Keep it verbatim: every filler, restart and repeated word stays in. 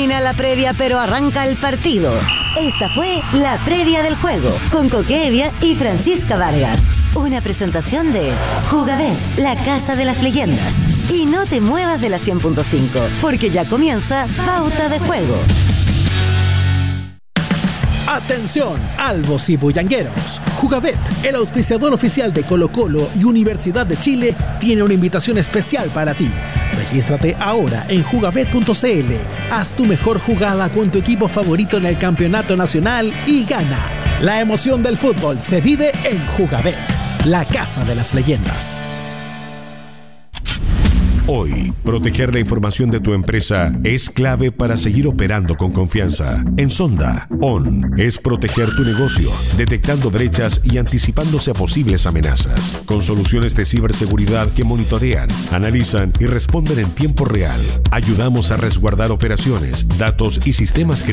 Termina la previa, pero arranca el partido. Esta fue la previa del juego, con Coque Evia y Francisca Vargas. Una presentación de Jugabet, la casa de las leyendas. Y no te muevas de la cien punto cinco, porque ya comienza Pauta de Juego. Atención, albos y bullangueros. Jugabet, el auspiciador oficial de Colo-Colo y Universidad de Chile, tiene una invitación especial para ti. Regístrate ahora en jugabet punto c l. Haz tu mejor jugada con tu equipo favorito en el campeonato nacional y gana. La emoción del fútbol se vive en Jugabet, la casa de las leyendas. Hoy, proteger la información de tu empresa es clave para seguir operando con confianza. En Sonda, O N es proteger tu negocio, detectando brechas y anticipándose a posibles amenazas, con soluciones de ciberseguridad que monitorean, analizan y responden en tiempo real. Ayudamos a resguardar operaciones, datos y sistemas críticos